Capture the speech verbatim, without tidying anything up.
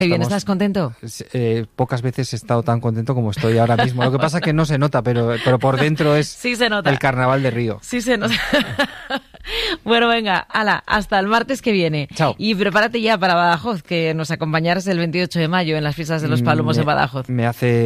Qué bien, Estamos, ¿estás contento? Eh, pocas veces he estado tan contento como estoy ahora mismo. Lo que pasa es que no se nota, pero, pero por dentro es sí se nota. el carnaval de Río. Sí se nota. Bueno, venga, ala, hasta el martes que viene. Chao. Y prepárate ya para Badajoz, que nos acompañarás el veintiocho de mayo en las fiestas de los Palomos me, en Badajoz. Me hace